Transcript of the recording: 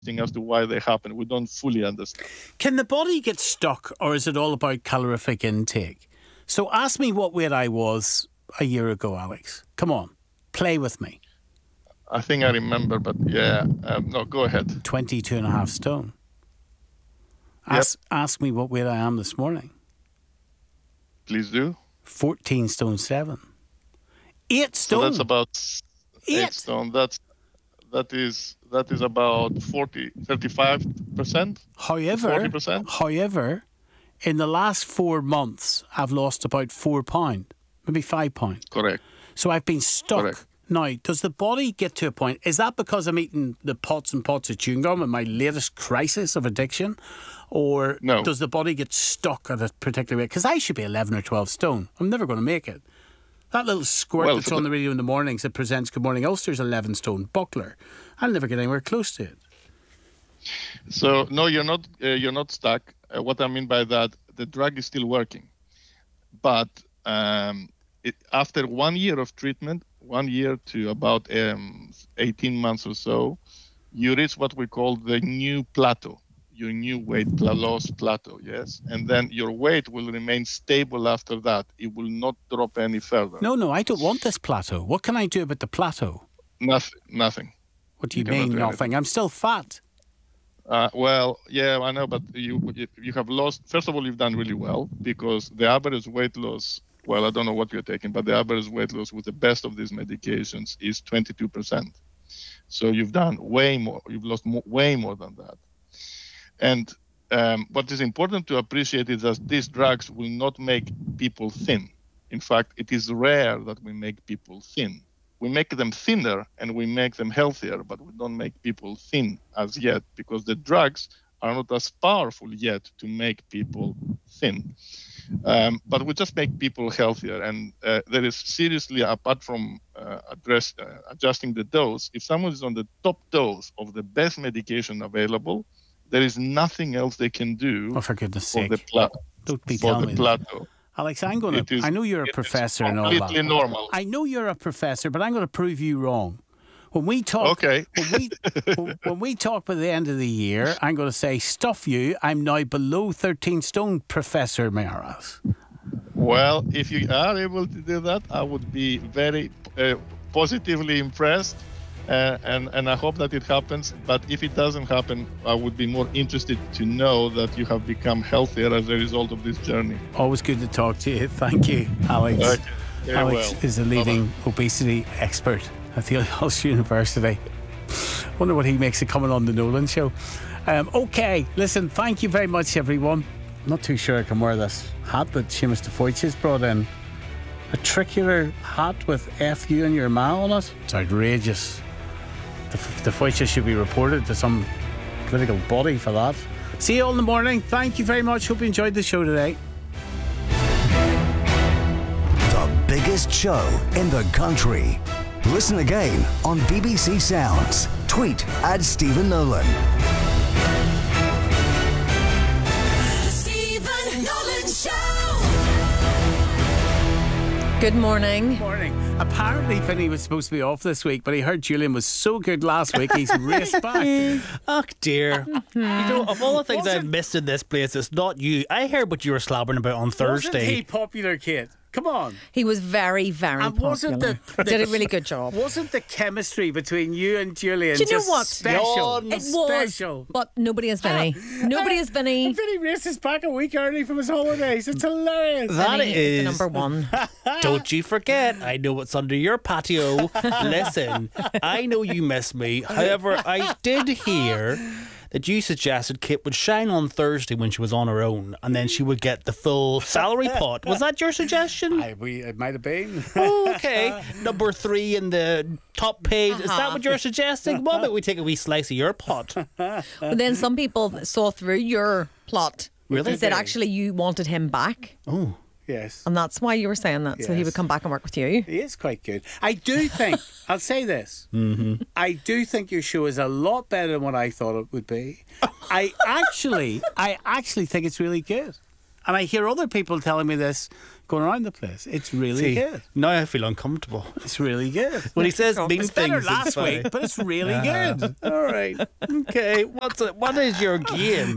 as to why they happen. We don't fully understand. Can the body get stuck, or is it all about calorific intake? So ask me what weight I was a year ago, Alex. Come on, play with me. I think I remember, but yeah, no, go ahead. 22 and a half stone. Yep. Ask me what weight I am this morning. Please do. 14 stone 7. 8 stone. So that's about 8 8. stone. That is about 35%. However, 40%. However, in the last 4 months, I've lost about 4 pounds, maybe 5 pounds. Correct. So I've been stuck. Correct. Now, does the body get to a point? Is that because I'm eating the pots and pots of chewing gum in my latest crisis of addiction? Or No. does the body get stuck at a particular weight? Because I should be 11 or 12 stone. I'm never going to make it. That little squirt Well, that's for on the- the radio in the mornings that presents Good Morning Ulster's 11 stone buckler. I'll never get anywhere close to it. So no, you're not stuck. What I mean by that, the drug is still working, but after 1 year of treatment, 1 year to about 18 months or so, you reach what we call the new plateau, your new weight loss plateau, yes? And then your weight will remain stable after that. It will not drop any further. No, I don't want this plateau. What can I do about the plateau? Nothing. What do you cannot mean, do nothing? I'm still fat. Well, yeah, I know, but you have lost. First of all, you've done really well because the average weight loss. Well, I don't know what you're taking, but the average weight loss with the best of these medications is 22%. So you've done way more. You've lost way more than that. And what is important to appreciate is that these drugs will not make people thin. In fact, it is rare that we make people thin. We make them thinner and we make them healthier, but we don't make people thin as yet because the drugs are not as powerful yet to make people thin. But we just make people healthier. And there is seriously, apart from adjusting the dose, if someone is on the top dose of the best medication available, there is nothing else they can do Oh, for goodness for sake. the, Don't be for telling the me that. plateau. Alex, I know you're a professor and all that. Completely normal. I know you're a professor, but I'm going to prove you wrong. When we talk, Okay. when we talk by the end of the year, I'm going to say, stuff you, I'm now below 13 stone, Professor Maras. Well, if you are able to do that, I would be very positively impressed, and I hope that it happens. But if it doesn't happen, I would be more interested to know that you have become healthier as a result of this journey. Always good to talk to you. Thank you, Alex. Okay. Very Alex well. is a leading obesity expert at the Ulster University. Wonder what he makes of coming on the Nolan Show. Okay, listen, thank you very much, everyone. Not too sure I can wear this hat that Seamus DeFoyce has brought in. A tricular hat with FU and your ma on it. It's outrageous. The Foyce should be reported to some political body for that. See you all in the morning. Thank you very much. Hope you enjoyed the show today. The biggest show in the country. Listen again on BBC Sounds. Tweet at Stephen Nolan. The Stephen Nolan Show. Good morning. Morning. Apparently Vinny was supposed to be off this week, but he heard Julian was so good last week he's raced back. Oh dear. You know, of all the things Wasn't- I've missed in this place, it's not you. I heard what you were slabbering about on Wasn't he Thursday. popular, Kate? Come on. He was very, very And popular. wasn't the Did a really good job. Wasn't the chemistry between you and Julian Do you know just what? special? Yawn. It was, Special. but nobody is Vinny. Nobody is Vinny. And Vinny races back a week early from his holidays. It's hilarious. That Vinny is the number one. Don't you forget, I know what's under your patio. Listen, I know you miss me. However, I did hear that you suggested Kit would shine on Thursday when she was on her own, and then she would get the full salary pot. Was that your suggestion? It might have been. Oh, okay. Number 3 in the top paid. Is that what you're suggesting? Why don't we take a wee slice of your pot? But then some people saw through your plot. Really? They said actually you wanted him back, Oh. Yes. and that's why you were saying that. So he Yes. would come back and work with you. He is quite good. I do think, I'll say this, I do think your show is a lot better than what I thought it would be. I actually think it's really good. And I hear other people telling me this going around the place. It's really See, good. now I feel uncomfortable. It's really good. When he says mean It's things, better it's last funny. week, but it's really good. All right. Okay. What is your game?